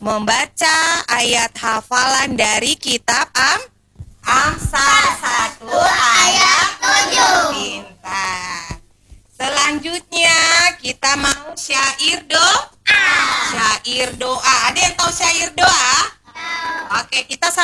membaca ayat hafalan dari kitab Amsal 1 ayat 7. Pintar. Selanjutnya kita mau syair doa. Syair doa. Ada yang tahu syair doa? Oke, kita sama